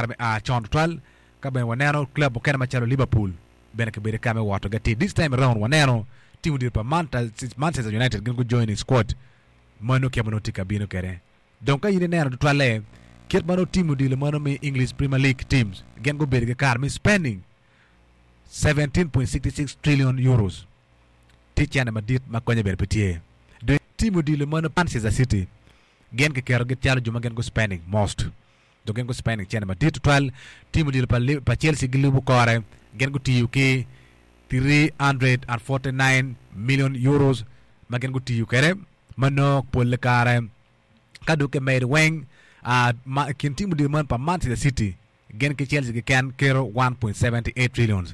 kar chon twal ka ben waneno club ken machalo Liverpool ben ke bede kame wato gati this time around waneno team dir pa Manchester United gen go join squad mano ke mano tika bino kere donc yine neno twale ket mano team dir mano me English Premier League teams gen go bede kar me spending 17.66 trillion euros tichana madit makonye ber petie de team dir mano Manchester City gen ke kero get chalo juma gen go spending most do gen go spending chana madit twal team dir pa Chelsea gilu kore gen go TUK 349 million euros magen go TUK mano pol kare kadu ke made weng kin team dir man pa Manchester City gen ke Chelsea ke kan kero 1.78 trillions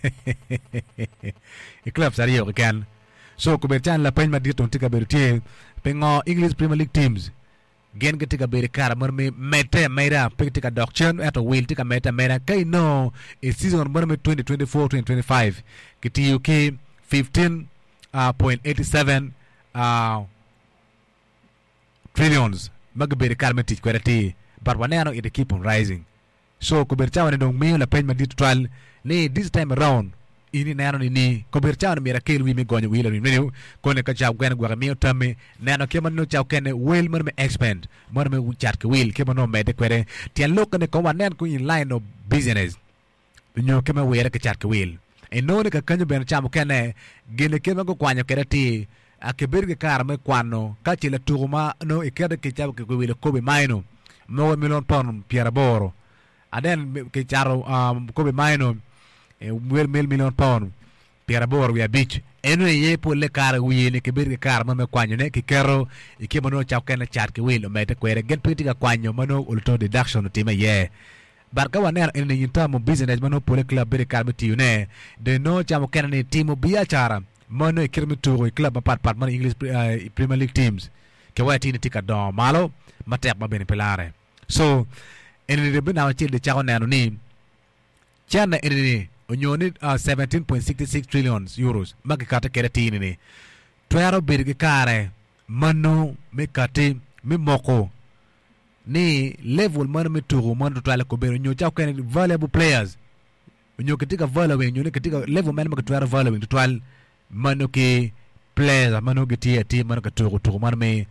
e club sario ke kan so ko bertan la pen madit on tika bertie pengo English Premier League teams gen ke tika ber kara mar me meta mera pe tika doctrine at will tika meta kai no a season mar me 2024-2025 ke TUK 15.87 trillions magber kara me tik kwerati but wanano it keep on rising so ko bertawane dong me la pen madit twal ni this time around ini nano ni ko bertawane miracle wi me gonyo wi la ni ne ko ne ka jaw gwen gwa me tamme nano ke man no jaw ken wel mar me expand mar me chat ke wil ke no me de kwere tian lo ne ko wanen ko in line of business nyo ke me were ke chat ke wil e no ne ka kanyo ben chamo ken gene ke me ko kwanyo kerati akeberge kar me kwano ka chile turuma no ikede ke jaw ke wil ko be maino mo million pound piera boro aden ke charo ko be maino wel million pound piera boro we beach eno ye po le kar wi ne ke berge kar me kwanyo ne ke kero ke mono chaw ken chat ke wil me te kwere gen piti ka kwanyo mono ulto deduction time ye barka waner en ni tamo business mono po le club berge kar me tiune de no chamo ken ni timo biachara mono ikirmi turo club pat man English Premier League teams ke wati ni tika do malo matek ma ben pelare so en de bina wati de chago nano ni chana en onyoni 17.66 trillion euros magikata kerati ni twero birge kare mano me kate me moko ni level man me turo man to twala ko be nyo chaw ken valuable players nyo ketika valuable nyo ketika level man ma twero valuable to twal mano ke players mano ke ti mano ka turo man me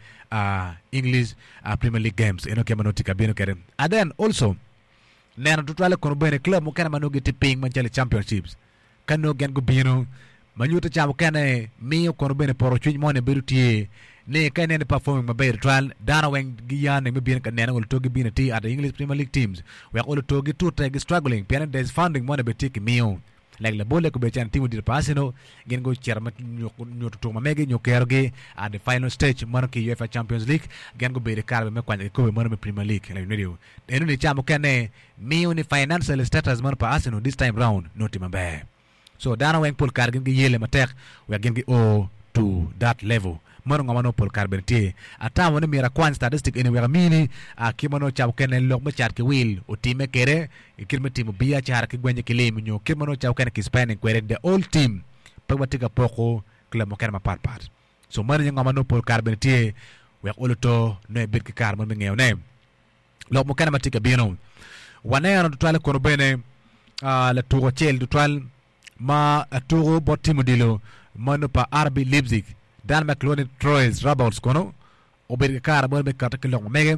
English Premier League games eno ke mano tika bino kere and then also nena tutwale kono bene club mo kana mano geti ping manchale championships kano gen go bino manyuta chamo kana miyo kono bene poro chuny mone berutie ne kane ne performing maber twal dana weng giyane me bien kanena ol togi bino ti at the English Premier League teams we ol togi tuta struggling piano there's funding mone betiki miyo like la bolle ko be chan timu dir pasino gen go cerma nyoto to mamege nyokerge at the final stage man ki UEFA Champions League gen go be de karbe me kwanye ko be man me Premier League like no eno ni chamo kane mi ni financial status man pa Arsenal this time round no timambe so dana wen pol kar gen gi yele matek we gen gi o to that level mano ngomano pol karbenti ata woni mira kwan statistic ene wera mini akimano chaw kene lok ma chat ke wil o time kere ikirme timu biya char ke gwenye kilemi nyo kimano chaw kene ki Spain kwere the all team pagbatika poko klamo kene ma pat so mano ngomano pol karbenti we oloto no bit ke kar man ngew ne lok mo kene matika bino wanero twale kono bene la tour chel twal ma tour botimu dilo mano pa RB Leipzig Dan McLeod Troyes Rabots kono oberge kara bon be kata kilong mege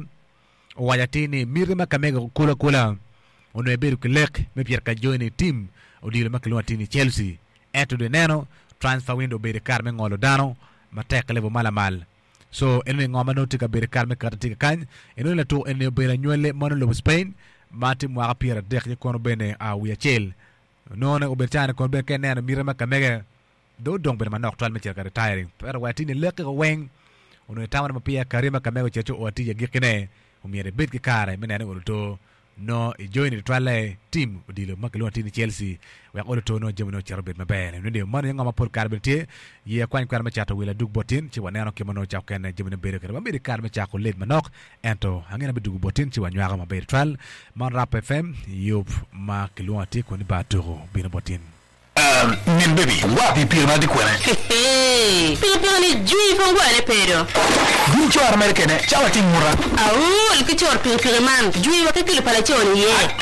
o wajatini mirima kamega kula ono eberu kilek me pier ka join team o dilo McLeod tini Chelsea eto de neno transfer window be kar me ngolo dano matek levo mal so eno ngoma no tika be kar me kata tika kan eno la to eno be nyole mono lo Spain mati mwa pier de kono bene a wiya chel nona obertane kono be keneno mirima kamega do dong be manok twal me cerka retiring pero watini leke ko weng ono tamana mapia Karima Kamego checho oti ya gikene umiere bit ki kare menene oloto no e join twale team odilo makelo tini Chelsea we oloto no jemno cherbet mabele ndio man nga mapor karbete ye kwan kwar ma chato wila dug botin ci waneno ke mano chak ken jemne bere kare mabere kar ma chako led manok ento hangena be dug botin ci wanyaga mabere twal man rap FM yup makelo ati ko ni batoro bina botin min baby wapi pirma di kwene pirma ni jui fo ngwane pero du chor amerikane chawati mura au il ki chor pirman jui wa ke pala choni ye